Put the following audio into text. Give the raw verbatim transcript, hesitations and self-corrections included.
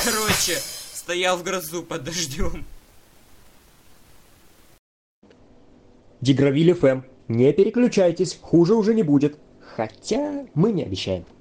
Короче, стоял в грозу под дождем. Дигравиль эф эм. Не переключайтесь, хуже уже не будет. Хотя мы не обещаем.